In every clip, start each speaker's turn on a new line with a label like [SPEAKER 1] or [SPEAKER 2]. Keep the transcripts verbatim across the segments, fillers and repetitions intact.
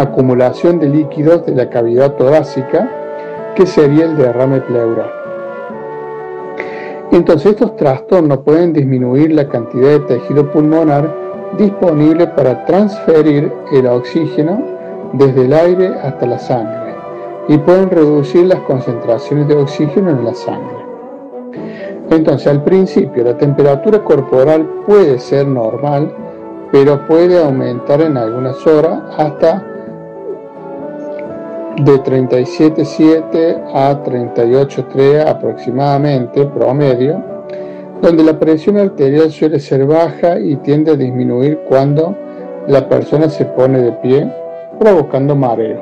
[SPEAKER 1] acumulación de líquidos de la cavidad torácica, que sería el derrame pleural. Entonces, estos trastornos pueden disminuir la cantidad de tejido pulmonar disponible para transferir el oxígeno desde el aire hasta la sangre y pueden reducir las concentraciones de oxígeno en la sangre. Entonces, al principio, la temperatura corporal puede ser normal, pero puede aumentar en algunas horas hasta de treinta y siete punto siete a treinta y ocho punto tres aproximadamente, promedio, donde la presión arterial suele ser baja y tiende a disminuir cuando la persona se pone de pie, provocando mareo.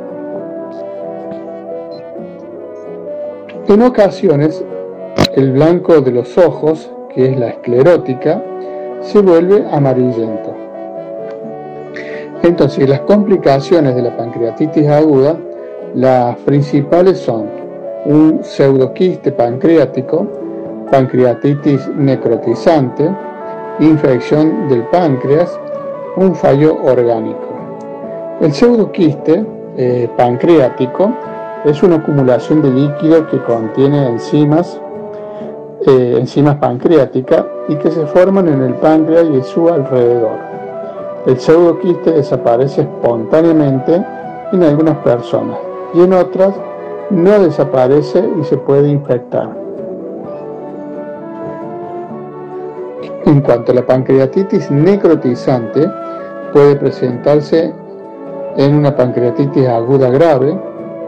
[SPEAKER 1] En ocasiones, el blanco de los ojos, que es la esclerótica, se vuelve amarillento. Entonces, las complicaciones de la pancreatitis aguda, las principales son un pseudoquiste pancreático, pancreatitis necrotizante, infección del páncreas, un fallo orgánico. El pseudoquiste eh, pancreático es una acumulación de líquido que contiene enzimas, eh, enzimas pancreáticas y que se forman en el páncreas y su alrededor. El pseudoquiste desaparece espontáneamente en algunas personas y en otras no desaparece y se puede infectar. En cuanto a la pancreatitis necrotizante, puede presentarse en una pancreatitis aguda grave.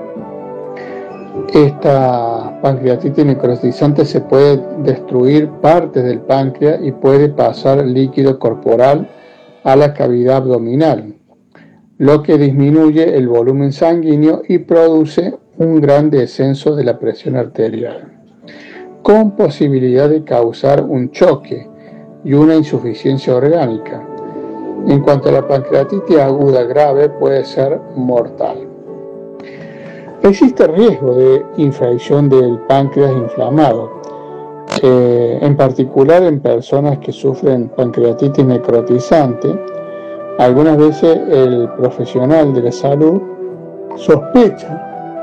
[SPEAKER 1] Esta pancreatitis necrotizante se puede destruir partes del páncreas y puede pasar líquido corporal a la cavidad abdominal, lo que disminuye el volumen sanguíneo y produce un gran descenso de la presión arterial, con posibilidad de causar un choque y una insuficiencia orgánica. En cuanto a la pancreatitis aguda grave, puede ser mortal. Existe riesgo de infección del páncreas inflamado, eh, en particular en personas que sufren pancreatitis necrotizante. Algunas veces el profesional de la salud sospecha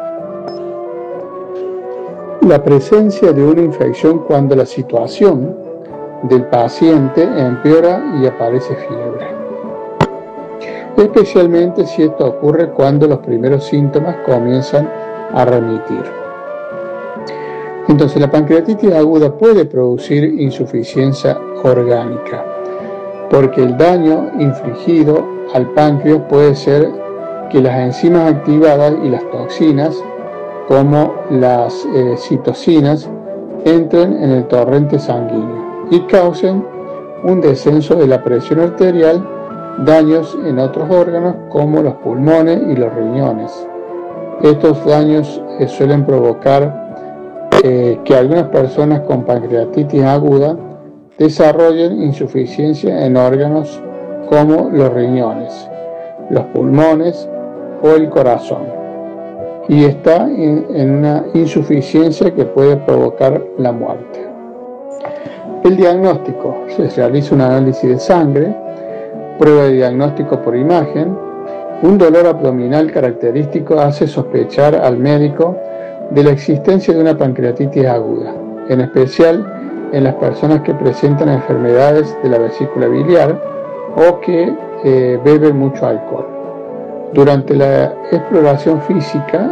[SPEAKER 1] la presencia de una infección cuando la situación del paciente empeora y aparece fiebre, especialmente si esto ocurre cuando los primeros síntomas comienzan a remitir. Entonces, la pancreatitis aguda puede producir insuficiencia orgánica, porque el daño infligido al páncreas puede ser que las enzimas activadas y las toxinas, como las eh, citocinas, entren en el torrente sanguíneo y causen un descenso de la presión arterial, daños en otros órganos como los pulmones y los riñones. Estos daños eh, suelen provocar eh, que algunas personas con pancreatitis aguda desarrollen insuficiencia en órganos como los riñones, los pulmones o el corazón, y está en, en una insuficiencia que puede provocar la muerte. El diagnóstico: se realiza un análisis de sangre, prueba de diagnóstico por imagen. Un dolor abdominal característico hace sospechar al médico de la existencia de una pancreatitis aguda, en especial en las personas que presentan enfermedades de la vesícula biliar o que eh, beben mucho alcohol. Durante la exploración física,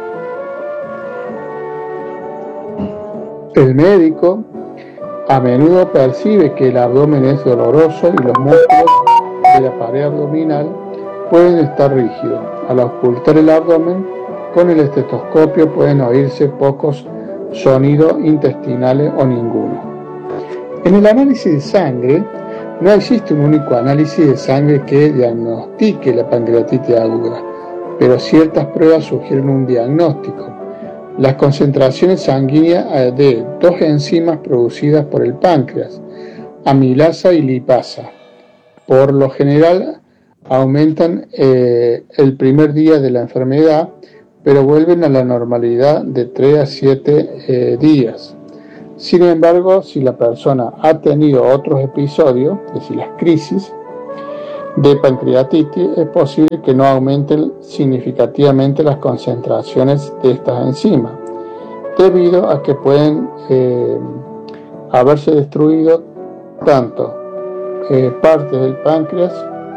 [SPEAKER 1] el médico a menudo percibe que el abdomen es doloroso y los músculos de la pared abdominal pueden estar rígidos. Al ocultar el abdomen con el estetoscopio pueden oírse pocos sonidos intestinales o ninguno. En el análisis de sangre no existe un único análisis de sangre que diagnostique la pancreatitis aguda, pero ciertas pruebas sugieren un diagnóstico. Las concentraciones sanguíneas de dos enzimas producidas por el páncreas, amilasa y lipasa, por lo general aumentan eh, el primer día de la enfermedad, pero vuelven a la normalidad de tres a siete eh, días. Sin embargo, si la persona ha tenido otros episodios, es decir, las crisis, de pancreatitis, es posible que no aumenten significativamente las concentraciones de estas enzimas, debido a que pueden eh, haberse destruido tanto eh, partes del páncreas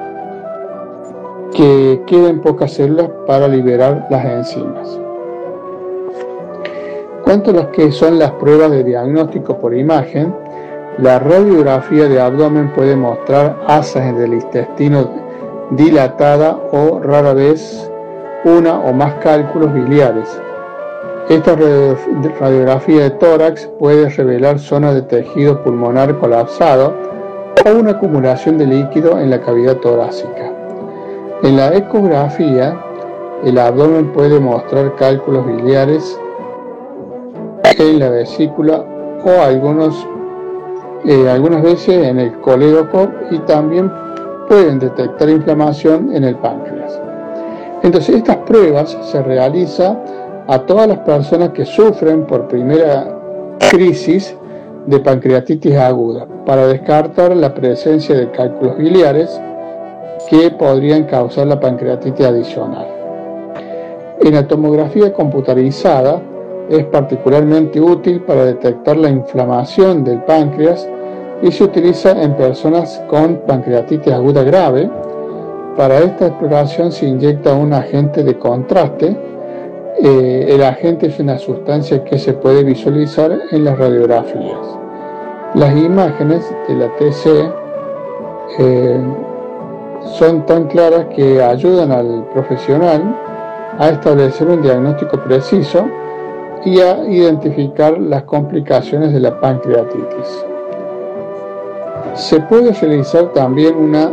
[SPEAKER 1] que queden pocas células para liberar las enzimas. Cuanto a las que son las pruebas de diagnóstico por imagen, la radiografía de abdomen puede mostrar asas del intestino dilatada o rara vez una o más cálculos biliares. Esta radiografía de tórax puede revelar zonas de tejido pulmonar colapsado o una acumulación de líquido en la cavidad torácica. En la ecografía, el abdomen puede mostrar cálculos biliares en la vesícula o algunos, eh, algunas veces en el colédoco, y también pueden detectar inflamación en el páncreas. Entonces, estas pruebas se realizan a todas las personas que sufren por primera crisis de pancreatitis aguda para descartar la presencia de cálculos biliares que podrían causar la pancreatitis adicional. En la tomografía computarizada es particularmente útil para detectar la inflamación del páncreas y se utiliza en personas con pancreatitis aguda grave. Para esta exploración se inyecta un agente de contraste. Eh, el agente es una sustancia que se puede visualizar en las radiografías. Las imágenes de la T C eh, son tan claras que ayudan al profesional a establecer un diagnóstico preciso y a identificar las complicaciones de la pancreatitis. Se puede realizar también una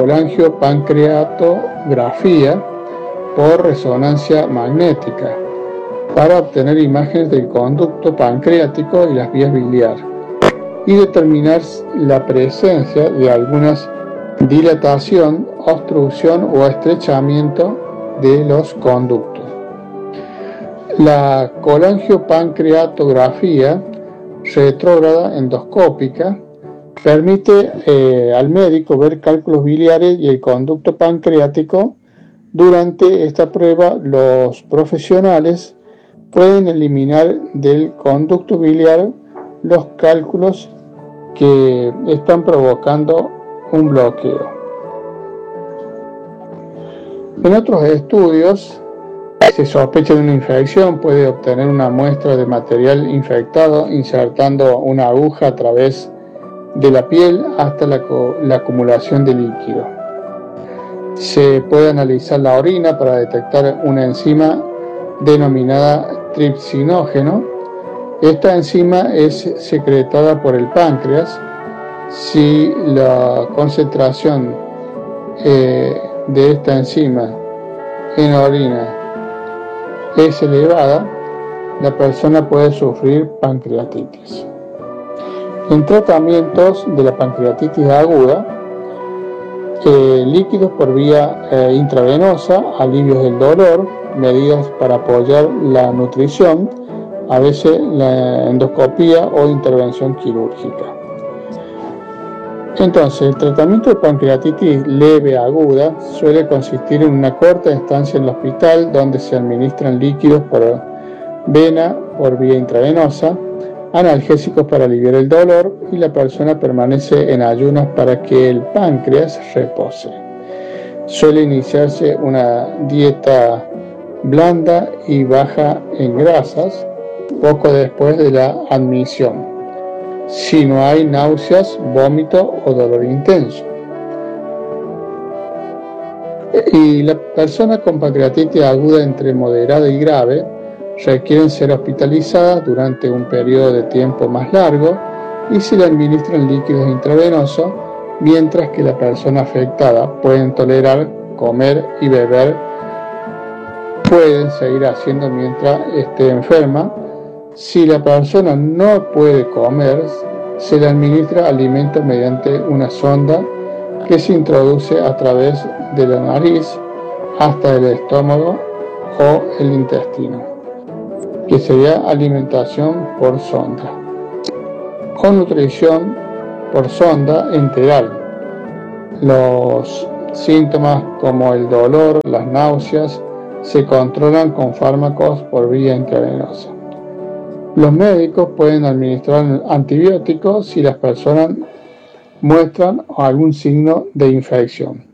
[SPEAKER 1] colangiopancreatografía por resonancia magnética para obtener imágenes del conducto pancreático y las vías biliares y determinar la presencia de algunas dilatación, obstrucción o estrechamiento de los conductos. La colangiopancreatografía retrógrada endoscópica permite eh, al médico ver cálculos biliares y el conducto pancreático. Durante esta prueba, los profesionales pueden eliminar del conducto biliar los cálculos que están provocando un bloqueo. En otros estudios, se sospecha de una infección, puede obtener una muestra de material infectado insertando una aguja a través de la piel hasta la, la acumulación de líquido. Se puede analizar la orina para detectar una enzima denominada tripsinógeno. Esta enzima es secretada por el páncreas. Si la concentración eh, de esta enzima en la orina es elevada, la persona puede sufrir pancreatitis. En tratamientos de la pancreatitis aguda, eh, líquidos por vía eh, intravenosa, alivios del dolor, medidas para apoyar la nutrición, a veces la endoscopía o intervención quirúrgica. Entonces, el tratamiento de pancreatitis leve aguda suele consistir en una corta estancia en el hospital donde se administran líquidos por vena por vía intravenosa, analgésicos para aliviar el dolor, y la persona permanece en ayunas para que el páncreas repose. Suele iniciarse una dieta blanda y baja en grasas poco después de la admisión, si no hay náuseas, vómito o dolor intenso. Y la persona con pancreatitis aguda entre moderada y grave requieren ser hospitalizadas durante un periodo de tiempo más largo y se le administran líquidos intravenosos, mientras que la persona afectada pueden tolerar comer y beber, pueden seguir haciendo mientras esté enferma. Si la persona no puede comer, se le administra alimento mediante una sonda que se introduce a través de la nariz hasta el estómago o el intestino, que sería alimentación por sonda, o nutrición por sonda enteral. Los Síntomas como el dolor, las náuseas, se controlan con fármacos por vía intravenosa. Los médicos pueden administrar antibióticos si las personas muestran algún signo de infección.